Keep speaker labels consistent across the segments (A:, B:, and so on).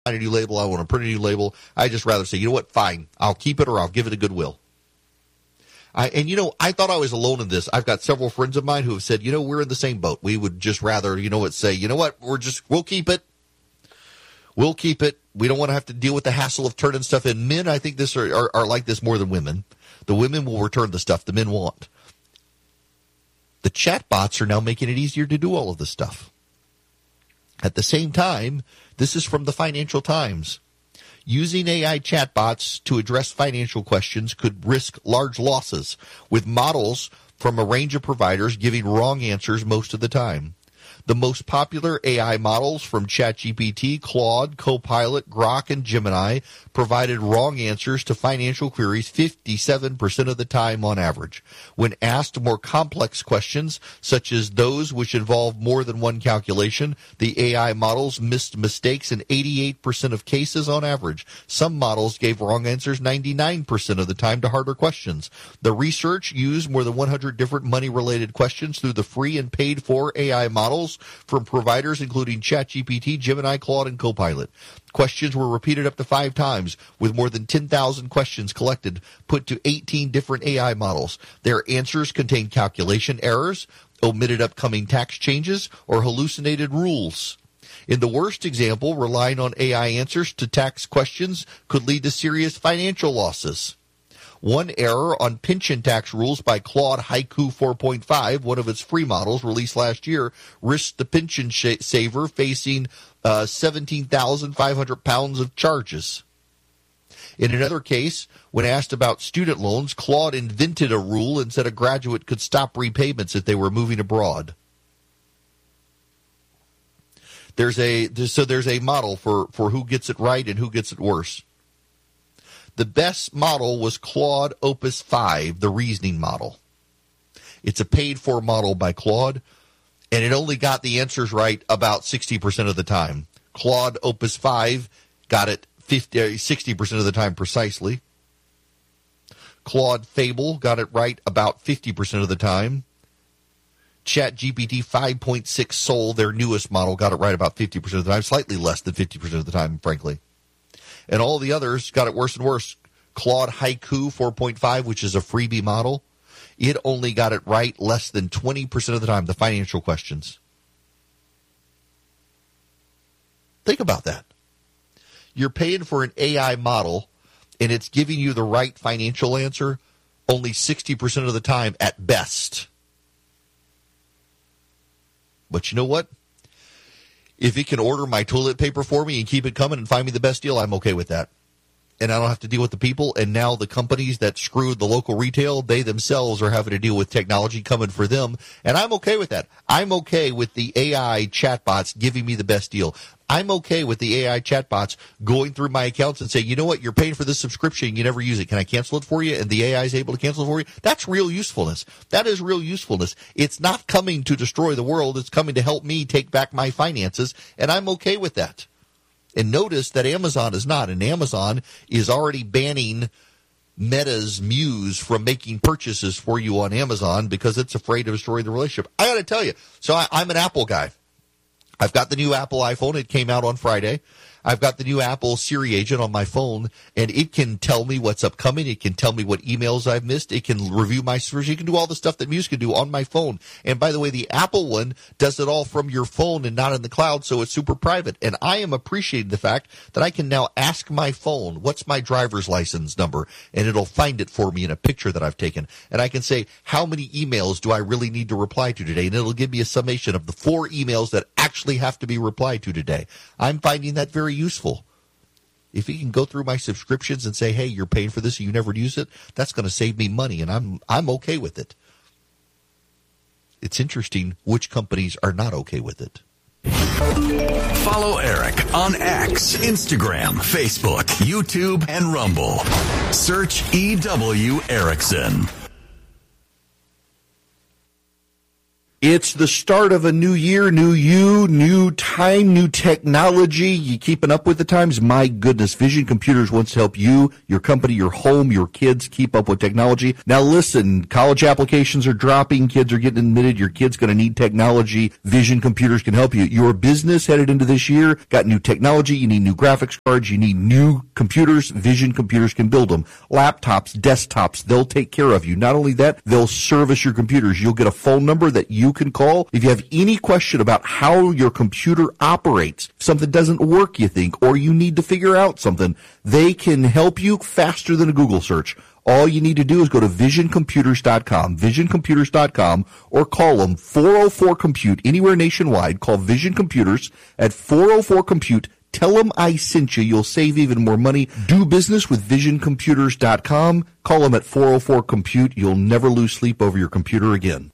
A: a new label. I want to print a new label. I just rather say, you know what, fine. I'll keep it or I'll give it a goodwill. I thought I was alone in this. I've got several friends of mine who have said, we're in the same boat. We would just rather, say, we'll keep it. We'll keep it. We don't want to have to deal with the hassle of turning stuff in. Men, I think this are like this more than women. The women will return the stuff the men want. The chatbots are now making it easier to do all of this stuff. At the same time, this is from the Financial Times. Using AI chatbots to address financial questions could risk large losses, with models from a range of providers giving wrong answers most of the time. The most popular AI models from ChatGPT, Claude, Copilot, Grok, and Gemini provided wrong answers to financial queries 57% of the time on average. When asked more complex questions, such as those which involve more than one calculation, the AI models missed mistakes in 88% of cases on average. Some models gave wrong answers 99% of the time to harder questions. The research used more than 100 different money-related questions through the free and paid-for AI models from providers including ChatGPT, Gemini, Claude, and Copilot. Questions were repeated up to 5 times, with more than 10,000 questions collected, put to 18 different AI models. Their answers contained calculation errors, omitted upcoming tax changes, or hallucinated rules. In the worst example, relying on AI answers to tax questions could lead to serious financial losses. One error on pension tax rules by Claude Haiku 4.5, one of its free models released last year, risked the pension saver facing 17,500 pounds of charges. In another case, when asked about student loans, Claude invented a rule and said a graduate could stop repayments if they were moving abroad. There's a model for who gets it right and who gets it worse. The best model was Claude Opus 5, the reasoning model. It's a paid-for model by Claude, and it only got the answers right about 60% of the time. Claude Opus 5 got it 60% of the time precisely. Claude Fable got it right about 50% of the time. ChatGPT 5.6 Soul, their newest model, got it right about 50% of the time, slightly less than 50% of the time, frankly. And all the others got it worse and worse. Claude Haiku 4.5, which is a freebie model, it only got it right less than 20% of the time, the financial questions. Think about that. You're paying for an AI model, and it's giving you the right financial answer only 60% of the time at best. But you know what? If it can order my toilet paper for me and keep it coming and find me the best deal, I'm okay with that. And I don't have to deal with the people. And now the companies that screwed the local retail, they themselves are having to deal with technology coming for them. And I'm okay with that. I'm okay with the AI chatbots giving me the best deal. I'm okay with the AI chatbots going through my accounts and saying, you know what, you're paying for this subscription, you never use it. Can I cancel it for you? And the AI is able to cancel it for you. That's real usefulness. That is real usefulness. It's not coming to destroy the world. It's coming to help me take back my finances, and I'm okay with that. And notice that Amazon is not. And Amazon is already banning Meta's Muse from making purchases for you on Amazon because it's afraid of destroying the relationship. I got to tell you, so I'm an Apple guy. I've got the new Apple iPhone. It came out on Friday. I've got the new Apple Siri agent on my phone, and it can tell me what's upcoming. It can tell me what emails I've missed. It can review my search. It can do all the stuff that Muse can do on my phone. And by the way, the Apple one does it all from your phone and not in the cloud, so it's super private. And I am appreciating the fact that I can now ask my phone, what's my driver's license number? And it'll find it for me in a picture that I've taken. And I can say, how many emails do I really need to reply to today? And it'll give me a summation of the 4 emails that actually have to be replied to today. I'm finding that very useful. If you can go through my subscriptions and say, hey, you're paying for this and you never use it, that's going to save me money, and I'm okay with it. It's interesting which companies are not okay with it.
B: Follow Eric on X, Instagram, Facebook, YouTube, and Rumble. Search E.W. Erickson.
A: It's the start of a new year, new you, new time, new technology. You keeping up with the times? My goodness, Vision Computers wants to help you, your company, your home, your kids keep up with technology. Now listen, college applications are dropping, kids are getting admitted, your kid's going to need technology. Vision Computers can help you. Your business headed into this year, got new technology, you need new graphics cards, you need new computers. Vision Computers can build them. Laptops, desktops, they'll take care of you. Not only that, they'll service your computers. You'll get a phone number that you can call if you have any question about how your computer operates. If something doesn't work, you think, or you need to figure out something, they can help you faster than a Google search. All you need to do is go to visioncomputers.com, visioncomputers.com, or call them 404-COMPUTE anywhere nationwide. Call Vision Computers at 404-COMPUTE. Tell them I sent you. You'll save even more money. Do business with visioncomputers.com. Call them at 404-COMPUTE. You'll never lose sleep over your computer again.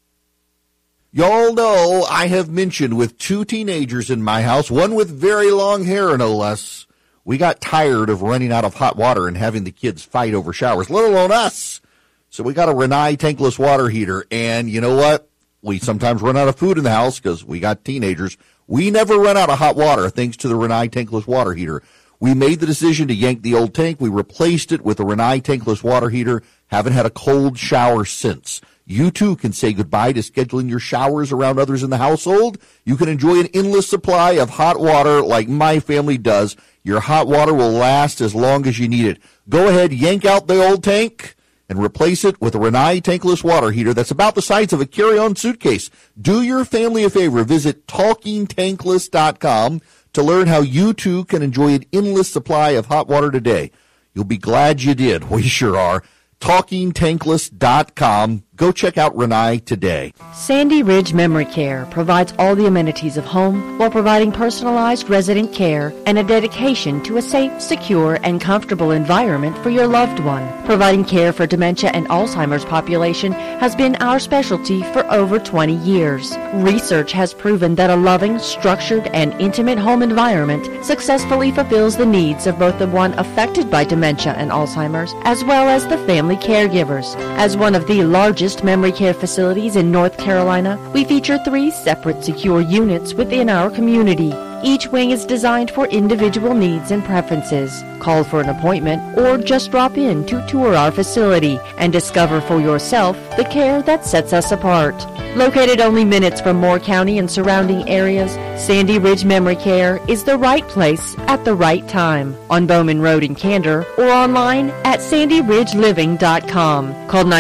A: Y'all know I have mentioned with two teenagers in my house, one with very long hair, no less, we got tired of running out of hot water and having the kids fight over showers, let alone us. So we got a Rinnai tankless water heater, and you know what? We sometimes run out of food in the house because we got teenagers. We never run out of hot water thanks to the Rinnai tankless water heater. We made the decision to yank the old tank. We replaced it with a Rinnai tankless water heater. Haven't had a cold shower since. You too can say goodbye to scheduling your showers around others in the household. You can enjoy an endless supply of hot water like my family does. Your hot water will last as long as you need it. Go ahead, yank out the old tank and replace it with a Rinnai tankless water heater that's about the size of a carry-on suitcase. Do your family a favor. Visit TalkingTankless.com to learn how you too can enjoy an endless supply of hot water today. You'll be glad you did. We sure are. TalkingTankless.com. Go check out Rinnai today.
C: Sandy Ridge Memory Care provides all the amenities of home while providing personalized resident care and a dedication to a safe, secure, and comfortable environment for your loved one. Providing care for dementia and Alzheimer's population has been our specialty for over 20 years. Research has proven that a loving, structured, and intimate home environment successfully fulfills the needs of both the one affected by dementia and Alzheimer's as well as the family caregivers. As one of the largest memory care facilities in North Carolina, we feature 3 separate secure units within our community. Each wing is designed for individual needs and preferences. Call for an appointment or just drop in to tour our facility and discover for yourself the care that sets us apart. Located only minutes from Moore County and surrounding areas, Sandy Ridge Memory Care is the right place at the right time on Bowman Road in Candor or online at sandyridgeliving.com. Call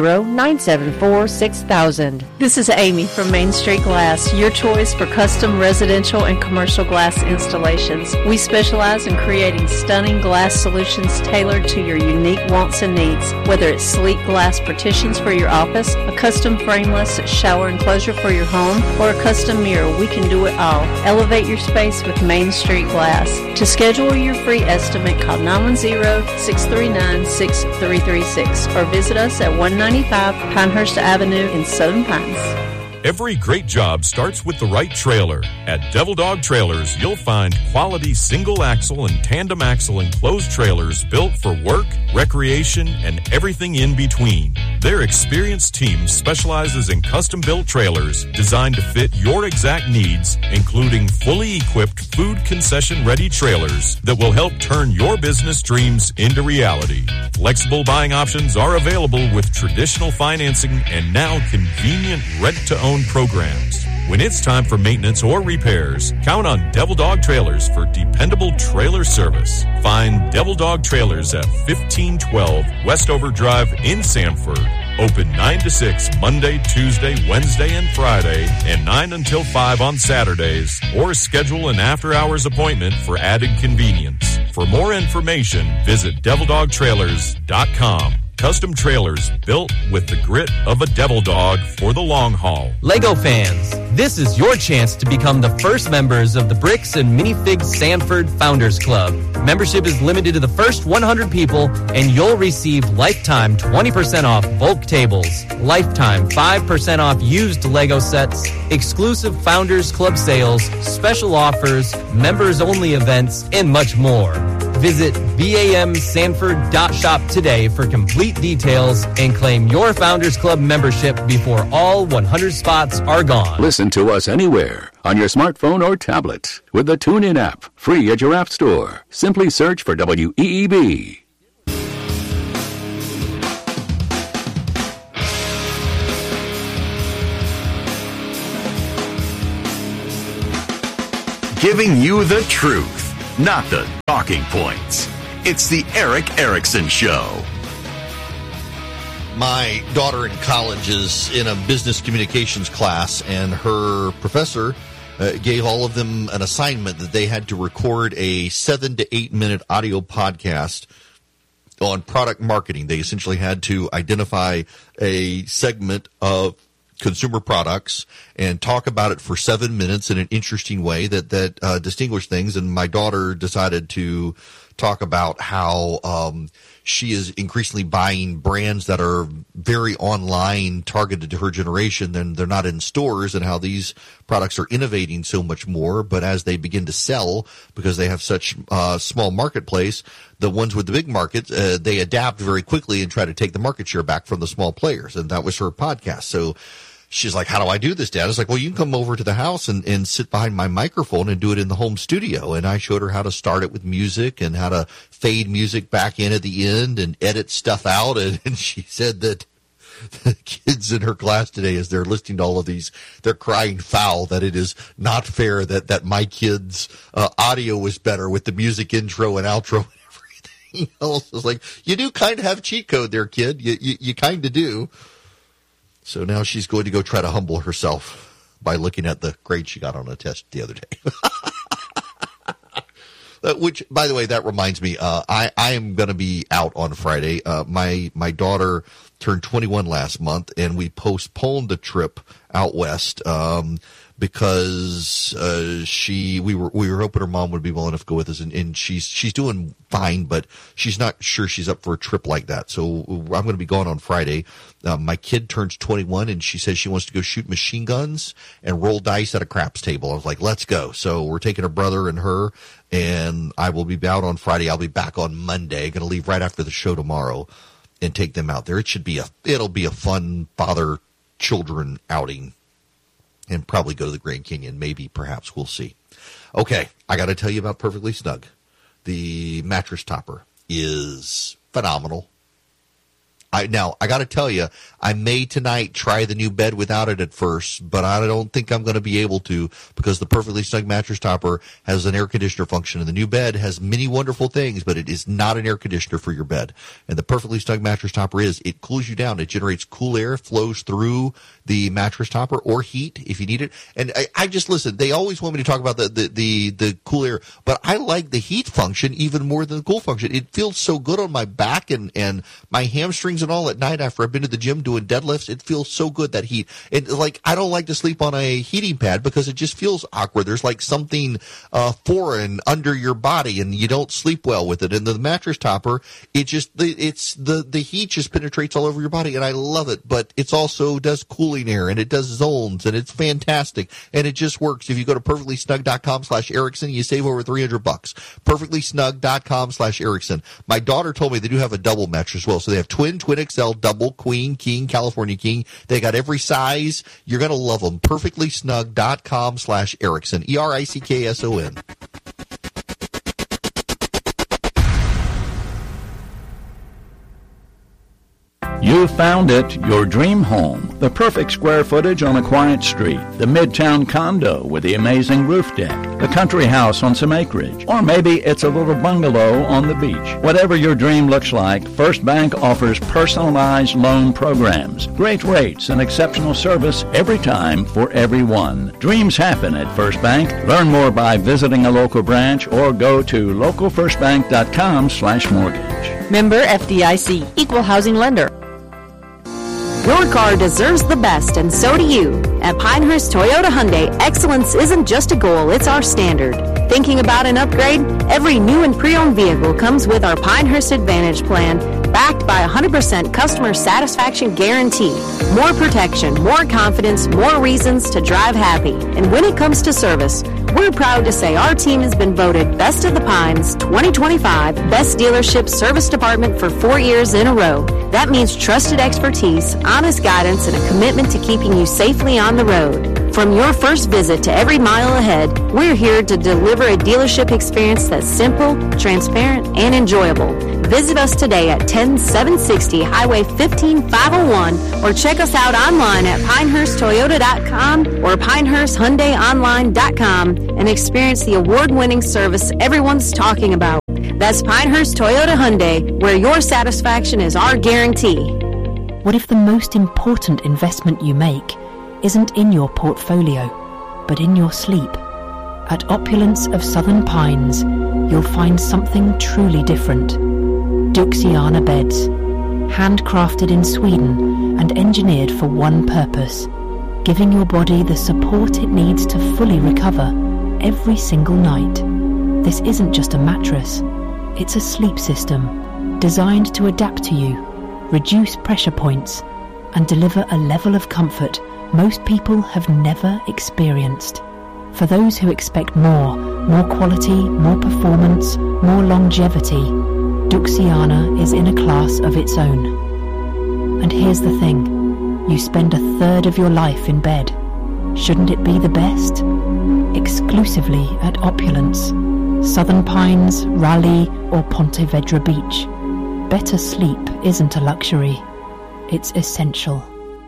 C: 910-974-6000.
D: This is Amy from Main Street Glass, your choice for custom residential and commercial glass installations. We specialize in creating stunning glass solutions tailored to your unique wants and needs. Whether it's sleek glass partitions for your office, a custom frameless shower enclosure for your home, or a custom mirror, we can do it all. Elevate your space with Main Street Glass. To schedule your free estimate, call 910-639-6336 or visit us at 195 Pinehurst Avenue in Southern Pines.
E: Every great job starts with the right trailer. At Devil Dog Trailers, you'll find quality single axle and tandem axle enclosed trailers built for work, recreation, and everything in between. Their experienced team specializes in custom-built trailers designed to fit your exact needs, including fully equipped food concession-ready trailers that will help turn your business dreams into reality. Flexible buying options are available with traditional financing and now convenient rent-to-own programs. When it's time for maintenance or repairs, count on Devil Dog Trailers for dependable trailer service. Find Devil Dog Trailers at 1512 Westover Drive in Sanford. Open 9 to 6 Monday, Tuesday, Wednesday, and Friday, and 9 until 5 on Saturdays, or schedule an after-hours appointment for added convenience. For more information, visit DevilDogTrailers.com. Custom trailers built with the grit of a devil dog for the long haul.
F: Lego fans, this is your chance to become the first members of the Bricks and Minifigs Sanford Founders Club. Membership is limited to the first 100 people, and you'll receive lifetime 20% off bulk tables, lifetime 5% off used Lego sets, exclusive Founders Club sales, special offers, members-only events, and much more. Visit bamsanford.shop today for complete details and claim your Founders Club membership before all 100 spots are gone.
G: Listen to us anywhere on your smartphone or tablet with the TuneIn app, free at your app store. Simply search for WEEB.
B: Giving you the truth, not the talking points. It's the Eric Erickson Show.
A: My daughter in college is in a business communications class, and her professor gave all of them an assignment that they had to record a 7 to 8 minute audio podcast on product marketing. They essentially had to identify a segment of consumer products and talk about it for 7 minutes in an interesting way that distinguished things. And my daughter decided to talk about how she is increasingly buying brands that are very online, targeted to her generation, and they're not in stores, and how these products are innovating so much more. But as they begin to sell, because they have such small marketplace, the ones with the big markets, they adapt very quickly and try to take the market share back from the small players. And that was her podcast. So she's like, how do I do this, Dad? I was like, well, you can come over to the house and sit behind my microphone and do it in the home studio. And I showed her how to start it with music and how to fade music back in at the end and edit stuff out. And she said that the kids in her class today, as they're listening to all of these, they're crying foul that it is not fair that my kids' audio was better with the music intro and outro and everything else. It's like, you do kind of have cheat code there, kid. You kind of do. So now she's going to go try to humble herself by looking at the grade she got on a test the other day. Which, by the way, that reminds me, I am going to be out on Friday. My daughter turned 21 last month, and we postponed a trip out west because we were hoping her mom would be willing enough to go with us, and she's doing fine, but she's not sure she's up for a trip like that. So I'm going to be gone on Friday. My kid turns 21, and she says she wants to go shoot machine guns and roll dice at a craps table. I was like, let's go. So we're taking her brother and her, and I will be out on Friday. I'll be back on Monday. Going to leave right after the show tomorrow and take them out there. It'll be a fun father-children outing. And probably go to the Grand Canyon. Maybe, perhaps, we'll see. Okay, I got to tell you about Perfectly Snug. The mattress topper is phenomenal. I got to tell you, I may tonight try the new bed without it at first, but I don't think I'm going to be able to, because the Perfectly Snug mattress topper has an air conditioner function, and the new bed has many wonderful things, but it is not an air conditioner for your bed. And the Perfectly Snug mattress topper it cools you down. It generates cool air, flows through the mattress topper, or heat if you need it. And I just listen. They always want me to talk about the cool air, but I like the heat function even more than the cool function. It feels so good on my back and my hamstrings and all at night after I've been to the gym doing deadlifts. It feels so good, that heat. And I don't like to sleep on a heating pad because it just feels awkward. There's like something foreign under your body, and you don't sleep well with it. And the mattress topper, the heat just penetrates all over your body, and I love it. But it's also does cooling air, and it does zones, and it's fantastic, and it just works. If you go to perfectlysnug.com/Erickson, you save over $300. perfectlysnug.com/Erickson. My daughter told me they do have a double mattress as well, so they have twin XL, double, queen, king, California king. They got every size. You're going to love them. perfectlysnug.com/Erickson. ERICKSON.
H: You found it, your dream home. The perfect square footage on a quiet street. The midtown condo with the amazing roof deck. The country house on some acreage. Or maybe it's a little bungalow on the beach. Whatever your dream looks like, First Bank offers personalized loan programs. Great rates and exceptional service every time for everyone. Dreams happen at First Bank. Learn more by visiting a local branch or go to localfirstbank.com/mortgage.
C: Member FDIC, Equal Housing Lender.
I: Your car deserves the best, and so do you. At Pinehurst Toyota Hyundai, excellence isn't just a goal, it's our standard. Thinking about an upgrade? Every new and pre-owned vehicle comes with our Pinehurst Advantage plan, backed by 100% customer satisfaction guarantee. More protection, more confidence, more reasons to drive happy. And when it comes to service, we're we're proud to say our team has been voted Best of the Pines 2025 Best Dealership Service Department for 4 years in a row. That means trusted expertise, honest guidance, and a commitment to keeping you safely on the road. From your first visit to every mile ahead, we're here to deliver a dealership experience that's simple, transparent, and enjoyable. Visit us today at 10760 Highway 15501 or check us out online at PinehurstToyota.com or PinehurstHyundaiOnline.com and experience the award-winning service everyone's talking about. That's Pinehurst Toyota Hyundai, where your satisfaction is our guarantee.
J: What if the most important investment you make isn't in your portfolio, but in your sleep? At Opulence of Southern Pines, you'll find something truly different. Duxiana beds, handcrafted in Sweden and engineered for one purpose, giving your body the support it needs to fully recover every single night. This isn't just a mattress, it's a sleep system designed to adapt to you, reduce pressure points, and deliver a level of comfort most people have never experienced. For those who expect more quality, more performance, more longevity, Duxiana is in a class of its own. And here's the thing, you spend a third of your life in bed. Shouldn't it be the best? Exclusively at Opulence, Southern Pines, Raleigh, or Ponte Vedra Beach. Better sleep isn't a luxury, it's essential.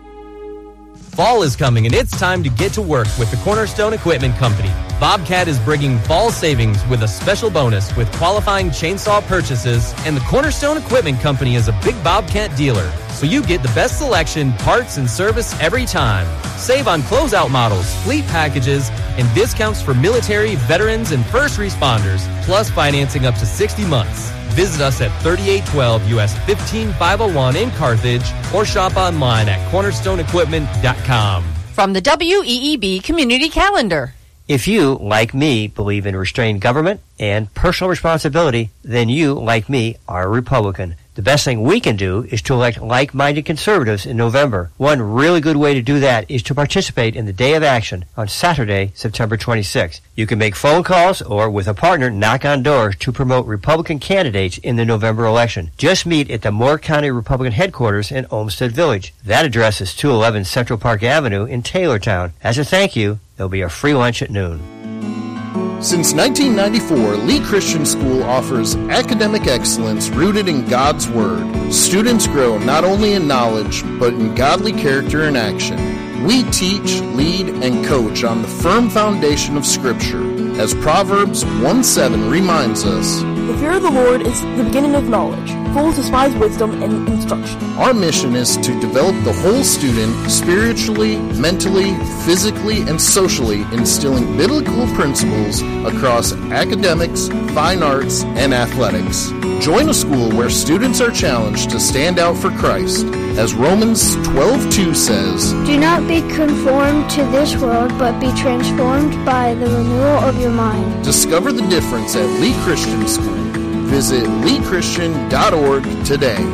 F: Fall is coming, and it's time to get to work with the Cornerstone Equipment Company. Bobcat is bringing fall savings with a special bonus with qualifying chainsaw purchases, and the Cornerstone Equipment Company is a big Bobcat dealer, so you get the best selection, parts, and service every time. Save on closeout models, fleet packages, and discounts for military, veterans, and first responders, plus financing up to 60 months. Visit us at 3812 US 15501 in Carthage or shop online at cornerstoneequipment.com.
C: From the WEEB Community Calendar.
K: If you, like me, believe in restrained government and personal responsibility, then you, like me, are a Republican. The best thing we can do is to elect like-minded conservatives in November. One really good way to do that is to participate in the Day of Action on Saturday, September 26th. You can make phone calls or, with a partner, knock on doors to promote Republican candidates in the November election. Just meet at the Moore County Republican headquarters in Olmsted Village. That address is 211 Central Park Avenue in Taylortown. As a thank you, there'll be a free lunch at noon.
L: Since 1994, Lee Christian School offers academic excellence rooted in God's Word. Students grow not only in knowledge, but in godly character and action. We teach, lead, and coach on the firm foundation of Scripture. As Proverbs 1:7 reminds us,
M: "The fear of the Lord is the beginning of knowledge. Fools despise wisdom and instruction."
L: Our mission is to develop the whole student spiritually, mentally, physically, and socially, instilling biblical principles across academics, fine arts, and athletics. Join a school where students are challenged to stand out for Christ. As Romans 12:2 says,
N: "Do not be conformed to this world, but be transformed by the renewal of your mind."
L: Discover the difference at Lee Christian School. Visit leechristian.org today.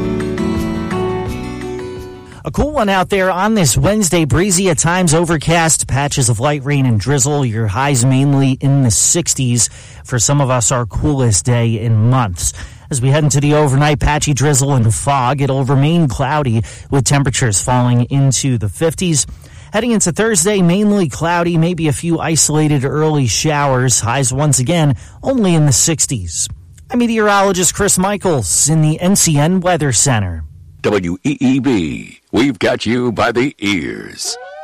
O: A cool one out there on this Wednesday. Breezy, at times overcast, patches of light rain and drizzle. Your highs mainly in the 60s. For some of us, our coolest day in months. As we head into the overnight, patchy drizzle and fog. It'll remain cloudy with temperatures falling into the 50s. Heading into Thursday, mainly cloudy, maybe a few isolated early showers. Highs once again only in the 60s. I'm meteorologist Chris Michaels in the NCN Weather Center.
G: WEEB, we've got you by the ears.